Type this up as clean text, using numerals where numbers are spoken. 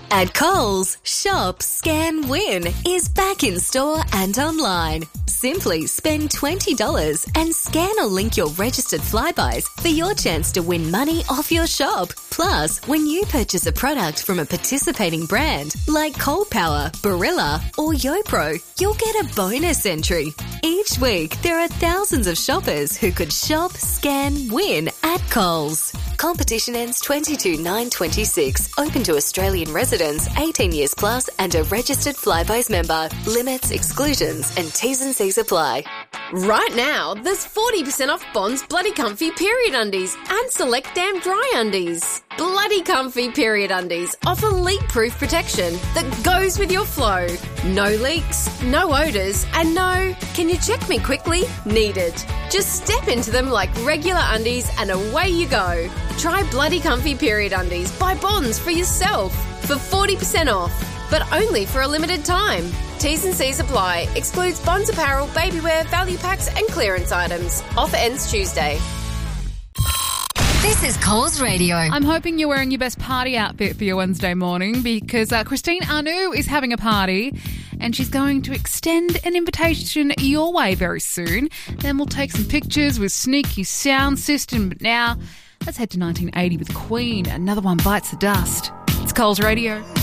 At Coles, Shop, Scan, Win is back in store and online. Simply spend $20 and scan or link your registered Flybuys for your chance to win money off your shop. Plus, when you purchase a product from a participating brand like Coal Power, Barilla or YoPro, you'll get a bonus entry. Each week, there are thousands of shoppers who could shop, scan, win at Coles. Competition ends 22/9/26. Open to Australian residents 18 years plus and a registered Flybuys member. Limits, exclusions and T's and C's apply. Right now, there's 40% off Bond's Bloody Comfy period undies and select damn dry undies. Bloody Comfy period undies offer leak-proof protection that goes with your flow. No leaks, no odours, and no, can you check me quickly, needed. Just step into them like regular undies and away you go. Try Bloody Comfy period undies by Bonds for yourself for 40% off, but only for a limited time. T's and C's apply. Excludes Bonds apparel, babywear, value packs and clearance items. Offer ends Tuesday. This is Coles Radio. I'm hoping you're wearing your best party outfit for your Wednesday morning because Christine Anu is having a party and she's going to extend an invitation your way very soon. Then we'll take some pictures with Sneaky Sound System. But now, let's head to 1980 with Queen. Another one bites the dust. It's Coles Radio.